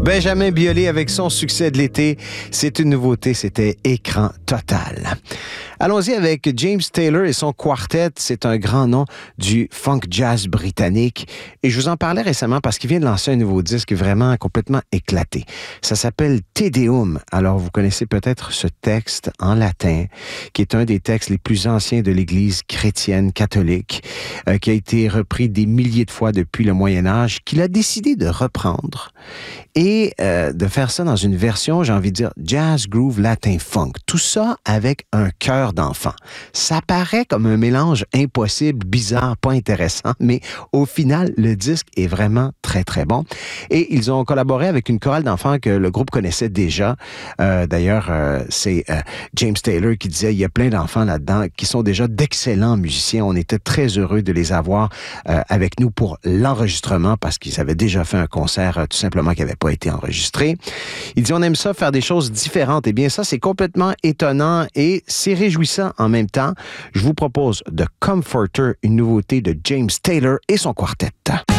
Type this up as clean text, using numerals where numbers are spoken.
Benjamin Biolay avec son succès de l'été. C'est une nouveauté, c'était Écran total. Allons-y avec James Taylor et son quartet. C'est un grand nom du funk jazz britannique. Et je vous en parlais récemment parce qu'il vient de lancer un nouveau disque vraiment complètement éclaté. Ça s'appelle Te Deum. Alors, vous connaissez peut-être ce texte en latin, qui est un des textes les plus anciens de l'Église chrétienne catholique, qui a été repris des milliers de fois depuis le Moyen Âge, qu'il a décidé de reprendre et de faire ça dans une version, j'ai envie de dire, jazz, groove, latin, funk. Tout ça avec un cœur d'enfant. Ça paraît comme un mélange impossible, bizarre, pas intéressant, mais au final, le disque est vraiment très, très bon. Et ils ont collaboré avec une chorale d'enfants que le groupe connaissait déjà. D'ailleurs, c'est James Taylor qui disait, il y a plein d'enfants là-dedans qui sont déjà d'excellents musiciens. On était très heureux de les avoir avec nous pour l'enregistrement parce qu'ils avaient déjà fait un concert tout simplement qui n'avait pas été enregistré. Il dit, on aime ça, faire des choses différentes. Eh bien, ça, c'est complètement étonnant et c'est réjouissant en même temps. Je vous propose The Comforter, une nouveauté de James Taylor et son quartet.